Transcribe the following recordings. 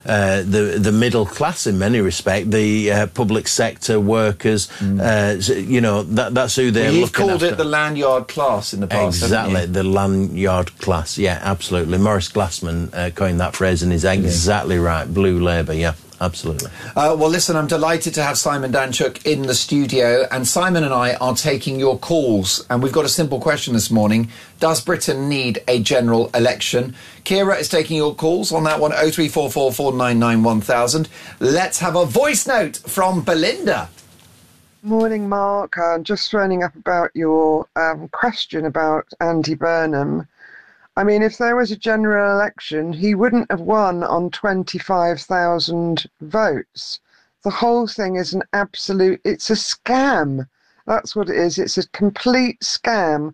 the middle class in many respects, the public sector workers, that's who they're looking after. You've called it the lanyard class in the past, exactly, the lanyard class, yeah, absolutely. Maurice Glassman coined that phrase and is exactly right. Blue Labour, yeah. Absolutely. Well, listen, I'm delighted to have Simon Danczuk in the studio, and Simon and I are taking your calls, and we've got a simple question this morning. Does Britain need a general election? Kira is taking your calls on that one, 0344 499 1000. Let's have a voice note from Belinda. Morning, Mark. I'm just phoning up about your question about Andy Burnham. I mean, if there was a general election, he wouldn't have won on 25,000 votes. The whole thing is it's a scam. That's what it is. It's a complete scam.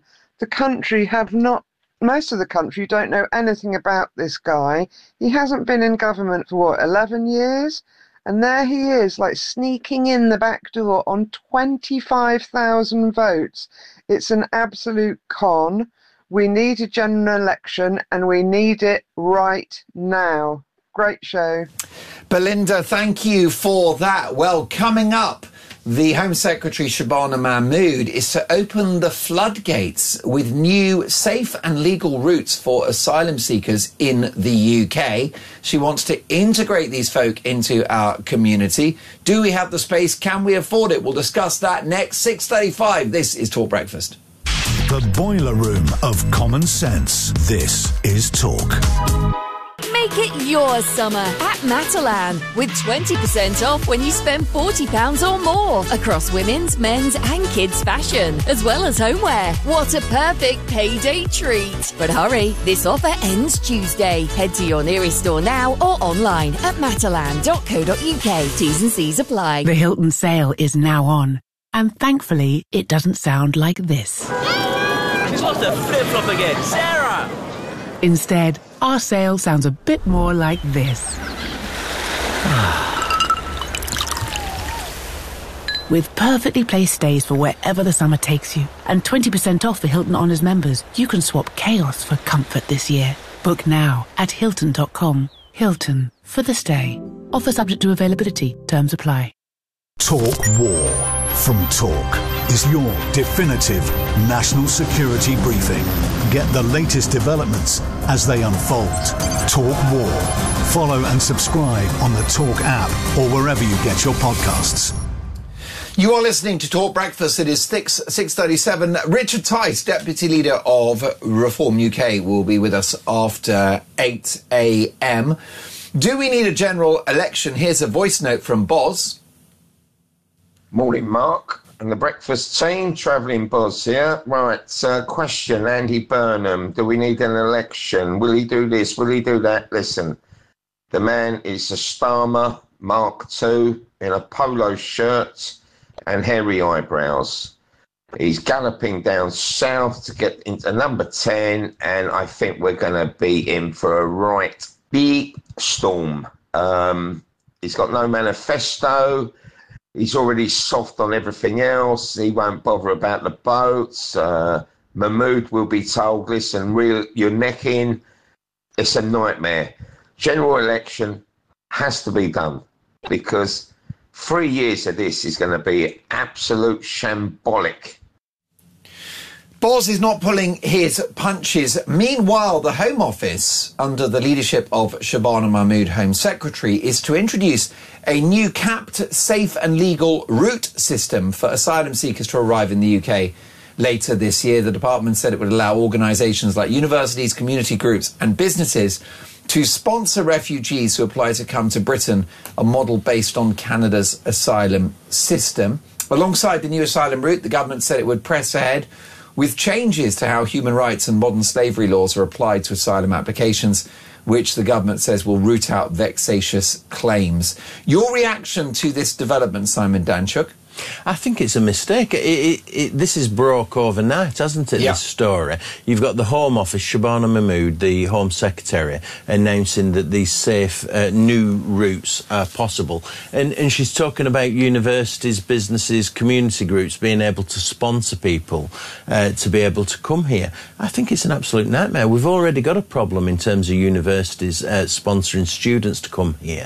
Most of the country don't know anything about this guy. He hasn't been in government for, 11 years? And there he is, like sneaking in the back door on 25,000 votes. It's an absolute con. We need a general election, and we need it right now. Great show. Belinda, thank you for that. Well, coming up, the Home Secretary, Shabana Mahmood, is to open the floodgates with new safe and legal routes for asylum seekers in the UK. She wants to integrate these folk into our community. Do we have the space? Can we afford it? We'll discuss that next. 6:35. This is Talk Breakfast. The boiler room of common sense. This is Talk. Make it your summer at Matalan with 20% off when you spend £40 or more across women's, men's and kids' fashion, as well as homeware. What a perfect payday treat. But hurry, this offer ends Tuesday. Head to your nearest store now or online at matalan.co.uk. T's and C's apply. The Hilton sale is now on. And thankfully, it doesn't sound like this. It's lost a flip-flop again. Sarah! Instead, our sale sounds a bit more like this. With perfectly placed stays for wherever the summer takes you, and 20% off for Hilton Honors members, you can swap chaos for comfort this year. Book now at Hilton.com. Hilton, for the stay. Offer subject to availability. Terms apply. Talk War. From Talk is your definitive national security briefing. Get the latest developments as they unfold. Talk War. Follow and subscribe on the Talk app or wherever you get your podcasts. You are listening to Talk Breakfast. It is 6:37. Richard Tice, Deputy Leader of Reform UK, will be with us after 8 a.m. Do we need a general election? Here's a voice note from Boz. Morning, Mark, and the breakfast team. Travelling Boz here. Right, question, Andy Burnham. Do we need an election? Will he do this? Will he do that? Listen, the man is a Starmer Mark II in a polo shirt and hairy eyebrows. He's galloping down south to get into number 10, and I think we're going to be in for a right big storm. He's got no manifesto. He's already soft on everything else. He won't bother about the boats. Mahmood will be told, listen, you're necking. It's a nightmare. General election has to be done because 3 years of this is going to be absolute shambolic. Boz is not pulling his punches. Meanwhile, the Home Office, under the leadership of Shabana Mahmood, Home Secretary, is to introduce a new capped, safe and legal route system for asylum seekers to arrive in the UK later this year. The department said it would allow organisations like universities, community groups and businesses to sponsor refugees who apply to come to Britain, a model based on Canada's asylum system. Alongside the new asylum route, the government said it would press ahead with changes to how human rights and modern slavery laws are applied to asylum applications, which the government says will root out vexatious claims. Your reaction to this development, Simon Danczuk? I think it's a mistake. This is broke overnight, hasn't it, this story? You've got the Home Office, Shabana Mahmood, the Home Secretary, announcing that these safe new routes are possible. And she's talking about universities, businesses, community groups being able to sponsor people to be able to come here. I think it's an absolute nightmare. We've already got a problem in terms of universities sponsoring students to come here.